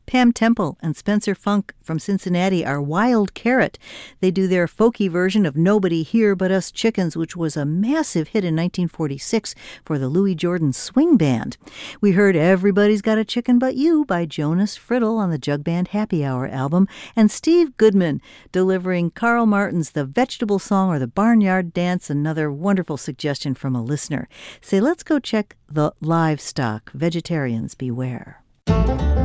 Pam Temple and Spencer Funk from Cincinnati are Wild Carrot. They do their folky version of Nobody Here But Us Chickens, which was a massive hit in 1946 for the Louis Jordan Swing Band. We heard Everybody's Got a Chicken But You by Jonas Friddle on the Jug Band Happy Hour album, and Steve Goodman delivering Carl Martin's The Vegetable Song or The Barnyard Dance, another wonderful suggestion from a listener. Say, let's go check the livestock. Vegetarians beware.